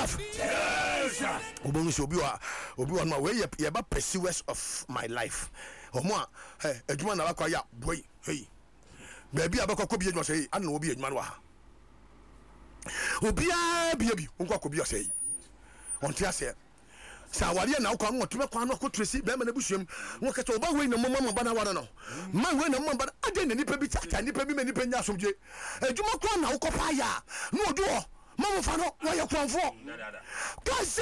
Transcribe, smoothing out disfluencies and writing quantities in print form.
life. Yes. Obonus obi no we ye ba pursuers of my life. Omo a adwuma na akwa ya boy hey. Baby abakọ bi adwuma say ana obi adwuma no ha. Obia bi onko ko bi say. Onti ase. Sa wale na akwa motome kwa no ko tresi be ma na busuam. Wo kete oba we na mama ba na wara no. Ma we na mama ba ade na nipa bi tata nipa bi ma nipa nya asomje. Adwuma kwa na akọ pa ya. No odu ho. Mama fa no wo ye kwanfo.